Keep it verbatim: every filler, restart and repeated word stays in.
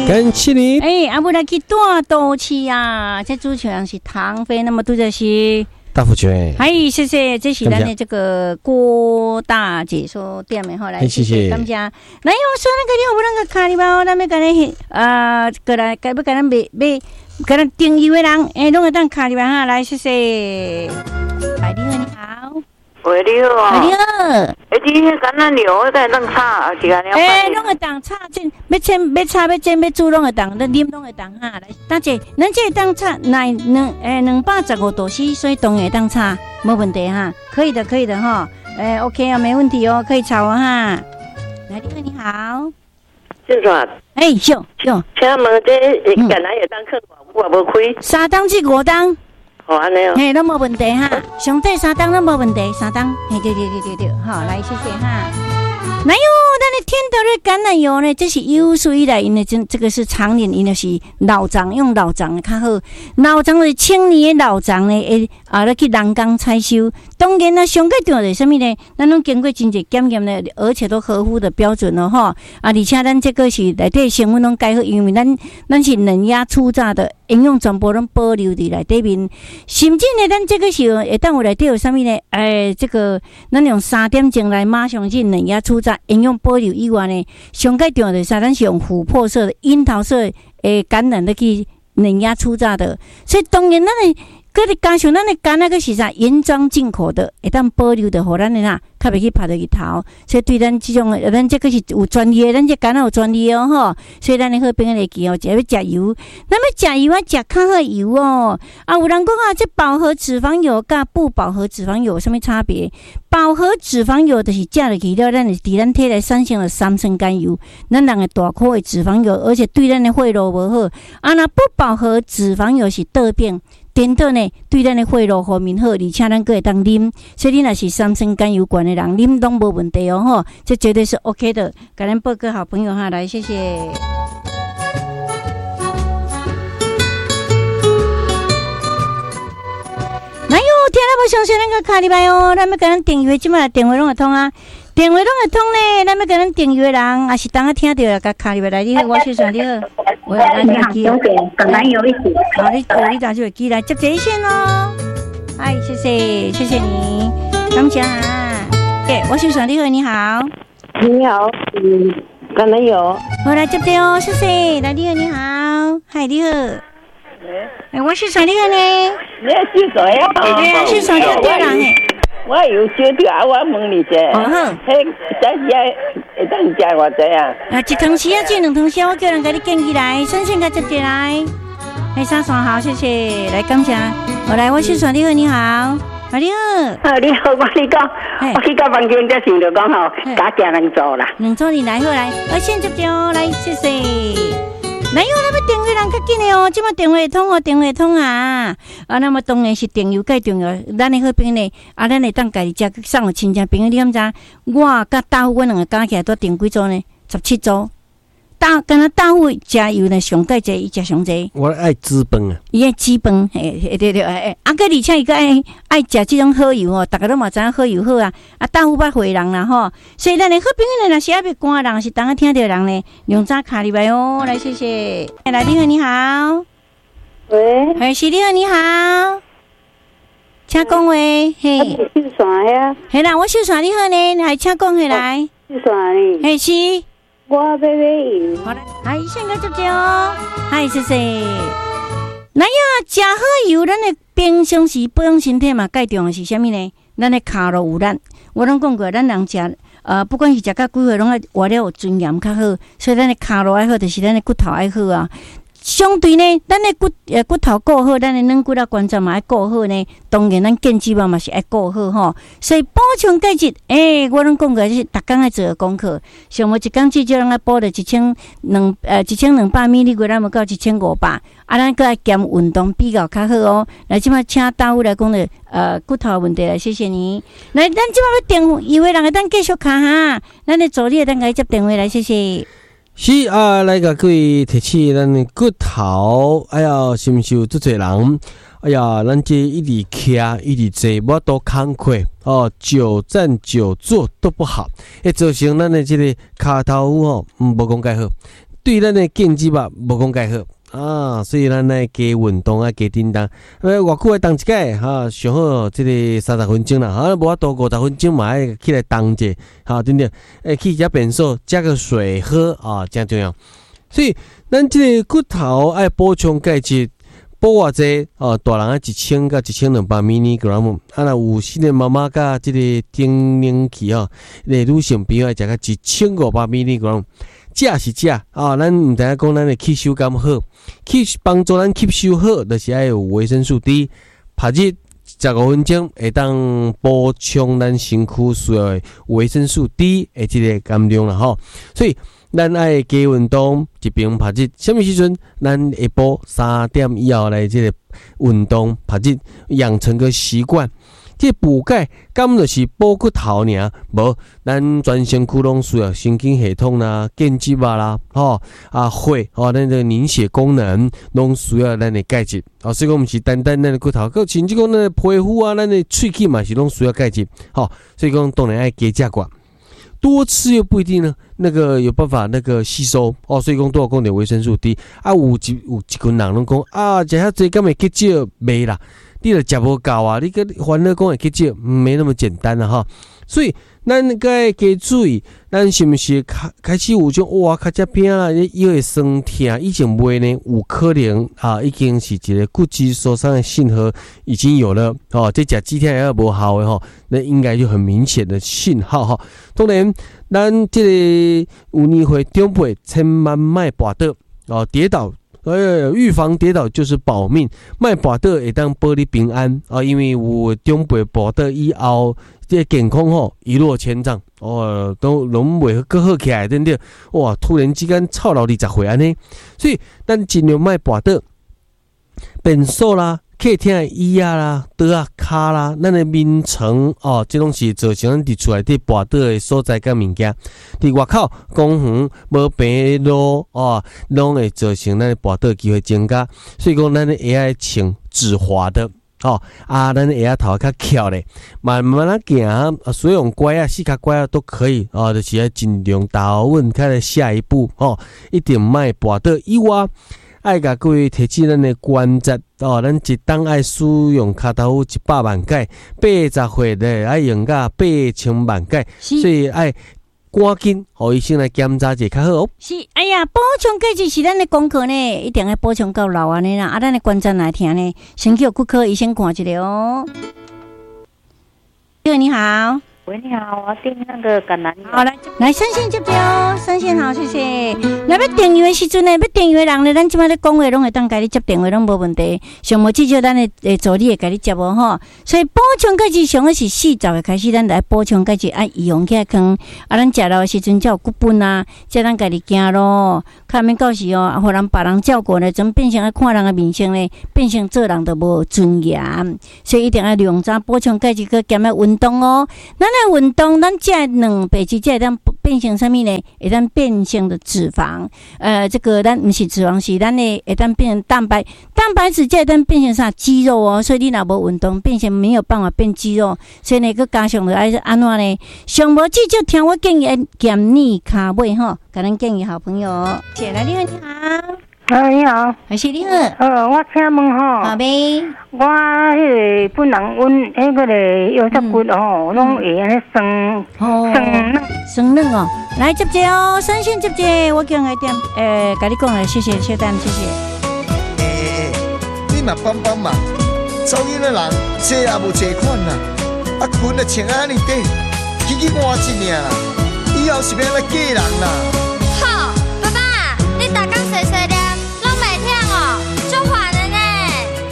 感谢你。 哎，阿不来去大都市啊，这主持人是唐飞，那么都在是。 大福全， 嗨，谢谢，这是咱的这个郭大姐说店的哈，来谢谢， 感谢。来，我说那个你有不那个卡里包，咱们跟咱呃，过来，该不跟咱买买，跟咱订阅的人，哎，弄个当卡里包哈，来，谢谢。哎，你好，你好。 喂，你好啊！ 你好， 哎，你迄橄榄油在弄炒，是安尼？ 哎，弄个当炒，这要煎要炒要煎要煮弄个当，咱啉弄个当哈。来，大姐，咱这当炒奶两哎两百十五度 C， 所以当然当炒没问题哈，可以的，可以的哈。哎 ，OK 啊，没问题哦，可以炒哦哈。来，你好，你好。 先生， 哎，哟哟， 请问这橄榄油当客我无开？ 三当至五当。 好安尼哦， 嘿，都无问题哈，上底三档都无问题，三档，嘿，对对对对对，好，来谢谢哈。哪有咱的天德的橄榄油呢？这是有史以来因的这这个是常年因的是老长用老长的较好，老长的青年的老长呢，诶啊，来去人工采收。当然啦，上个重要的是什么呢？咱拢经过真侪检验呢，而且都合乎的标准了哈。啊，而且咱这个是内底成分拢改好，因为咱咱是冷压初榨的，营养全部拢保留伫内底面。甚至呢，咱这个是会当有内底有啥物呢？诶，这个咱用三点钟来马上去冷压初榨，营养保留以外呢，上个重要的是咱是用琥珀色的、樱桃色诶橄榄的去冷压初榨的，所以当然咱的。佮你加上咱的橄榄个是啥原装进口的，会当保留的，互咱的呐，较袂去拍到日头。所以对咱这种，咱这个是有专利，咱这橄榄有专利哦吼。所以咱的好朋友来记哦，就要食油，那么食油啊，食较好油哦。啊，有人讲啊，这饱和脂肪油甲不饱和脂肪油有啥物差别？饱和脂肪油就是食落去了，咱是伫咱体内产生了三酸甘油，咱人的大颗的脂肪油，而且对咱的血路无好。啊，那不饱和脂肪油是倒变。颠倒呢，对咱的血路方面好，而且咱佫会当啉，所以你若是三酸甘油管的人，啉拢无问题哦吼，这绝对是 OK 的。感恩报告好朋友哈，来谢谢。哪有听了无相信咱个卡里拜哦，咱要甲咱订阅，即摆电话拢会通啊。电话拢会通呢，咱要甲咱订阅人，也是当下听到了，甲卡里拜来，你好，我是说你好，我来你好， 小姐，橄榄油一起。 好，你哦，你打就会记来接这一线哦。哎，谢谢，谢谢你，感谢啊。哎，我是说你好，你好， 你好，嗯，橄榄油。 我来接这哦，谢谢，来你好，你好，嗨，你好。哎，我是说你好呢。 你是谁啊？ 对啊，是说这对人诶。 我有小条啊，我问你者， 哦好， 迄咱食会当食偌济啊？ 啊，一汤匙啊，这两汤匙，我叫人给你建起来，先先甲接起来。哎，三三好，谢谢，来感谢。我来，我是说你好，你好，啊你好， 啊你好，我你讲，我去到房间才想着讲吼，加加两组啦。 两组你来好来，我先接接哦，来谢谢。哪有那么电话人较紧的哦？即马电话通哦，电话通啊！啊，那么当然是电邮介重要。咱的好朋友呢，啊，咱会当家己食送互亲戚朋友。你敢知？我甲大夫，阮两个加起来都订几组呢？十七组。大，敢若大夫加油呢，上介济，伊食上济。 我爱资本啊！ 伊爱资本，嘿，对对，哎，啊，个而且伊个爱爱食即种好油哦，大家都嘛知影好油好啊。啊，大夫捌会人啦吼，所以咱的好朋友呢，若是还袂寒人，是当下听到人呢，用早卡入来哦，来谢谢。来，你好，你好。 喂， 哎，是你好，你好。请讲话，嘿。 秀山呀？ 嘿啦，我秀山你好呢，来请讲下来。 秀山呢？ 嘿是。 我要买油。 好嘞，哎，先个接接哦，嗨，谢谢。那呀，食好油，咱的平常时保养身体嘛，最重要是啥物呢？咱的脚路有力。我拢讲过，咱人食呃，不管是食到几岁，拢爱活了有尊严较好，所以咱的脚路爱好，就是咱的骨头爱好啊。相对呢，咱的骨呃骨头顾好，咱的软骨啊关节嘛爱顾好呢。当然，咱健肌嘛嘛是爱顾好吼。所以补充钙质，诶、欸，我拢讲过，就是逐工爱做个功课。上无一工至少咱爱补着一千两呃一千两百米，你过咱要到一千五百。啊，咱搁爱兼运动比较较好哦。来，即摆请大夫来讲的呃骨头问题来，谢谢你。来，咱即摆要电话，以为人个等继续卡哈，咱的助理等甲伊接电话来，谢谢。 是啊，来甲各位提起咱的骨头，哎呀，承受足侪人，哎呀，咱这一直徛，一直坐，无多工课哦，久站久坐都不好，会造成咱的这个骹头吼，嗯，无讲介好。 对咱的健肌吧无讲介好。啊，所以咱来加运动啊，加叮当。呃，偌久爱动一届哈，上好这个三十分钟啦，哈，无法度五十分钟嘛，爱起来动者，哈，对不对？诶，去食便所，加个水喝啊，真重要。所以咱这个骨头爱补充钙质，补偌济哦，大人啊一千到一千两百 milligram， 啊，若有新的妈妈甲这个更年期吼，那女性朋友爱食个一千五百 milligram。食是食啊，咱毋知影讲咱的吸收感好，去帮助咱吸收好，就是爱有维生素 D， 拍日十五分钟会当补充咱身躯需要的维生素 D 的这个含量啦吼。所以咱爱加运动，一边拍日，什么时阵咱下晡三点以后来这个运动拍日，养成个习惯。这补钙，咁就是补骨头尔，无咱全身躯拢需要神经系统啦、腱肌肉啦，吼啊血吼，咱个凝血功能拢需要咱的钙质。哦，所以讲毋是单单咱的骨头，佮甚至讲咱的皮肤啊、咱的喙齿嘛是拢需要钙质。吼，所以讲当然爱加加寡，多吃又不一定呢，那个有办法那个吸收哦。所以讲多少讲点维生素 D 啊，有一有一群人拢讲啊，食遐济敢会结石袂啦？你著食无够啊！你个烦恼讲会去少，没那么简单啦哈。所以咱该加注意，咱是毋是开开始有种哇，较只偏啦，腰会酸痛，以前袂呢，有可能啊，已经是一个骨质疏松的信号已经有了哦。这食几天也无效的吼，那应该就很明显的信号哈。当然，咱这个有年岁长辈千万莫跋倒哦，跌倒。哎呀，预防跌倒就是保命，莫跋倒会当保你平安啊！因为有长辈跋倒以后，这个健康吼一落千丈哦，都拢袂搁好起来，对不对？哇，突然之间操劳二十岁安尼，所以咱尽量莫跋倒，便所啦、客厅的椅啊啦、桌啊、骹啦，咱的眠床哦，这拢是造成咱伫厝内底跋倒的所在甲物件。伫外口公园无平路哦，拢会造成咱跋倒机会增加。所以讲，咱的鞋爱穿止滑的哦，啊，咱的鞋头较翘咧，慢慢啊行啊，所用拐啊、四脚拐啊都可以哦，就是要尽量打稳，开来下一步哦，一定莫跋倒以外。爱甲各位提起咱的关节哦，咱一当爱使用骹头一百万钙，八十岁咧爱用到八千万钙，所以爱赶紧互医生来检查者较好哦。 是，哎呀，补充钙质是咱的功课呢，一定要补充到老安尼啦。啊，咱的关节来听呢，先叫骨科医生看一下哦。你好。 喂，你好，我要订那个橄榄油。 好，来来，三线接接哦，三线好，谢谢。那要订阅的时阵呢，要订阅人呢，咱即摆咧讲话拢会当甲你接电话，拢无问题。上无至少咱的诶助理会甲你接无吼。所以补充钙质上个是四十岁开始，咱来补充钙质，爱用起来康。啊，咱食了的时阵才有骨本啊，才咱家己行咯。较免到时哦，啊，互人别人照顾呢，怎变成啊看人的面色呢，变成做人都无尊严。所以一定要量早补充钙质，佮减下运动哦。咱那运动，咱食两百只，才会当变成什么呢？会当变成的脂肪，呃，这个咱不是脂肪，是咱的会当变成蛋白，蛋白质才会当变成啥肌肉哦。所以你若无运动，变成没有办法变肌肉。所以呢，佮加上着爱安怎呢？上无至少听我建议，减腻卡尾吼，甲咱建议好朋友。谢来，你好，你好。 啊，你好， 还是你好。 呃，我请问吼， 好呗。 我迄个本人阮迄个个腰脊骨吼，拢会安尼酸酸软酸软哦。来接接哦，三线接接，我叫来点，诶，甲你讲来，谢谢，小丹，谢谢。 诶，你嘛帮帮忙，走囡仔人车也无车款啦，啊裙啊穿安尼短，起起换一领啦，以后是要来嫁人啦。